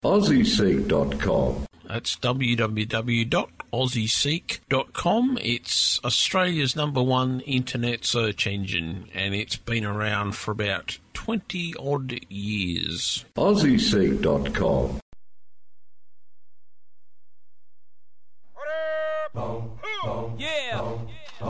AussieSeek.com. That's www.aussieseek.com. It's Australia's #1 internet search engine, and it's been around for about 20-odd years. AussieSeek.com. Yeah.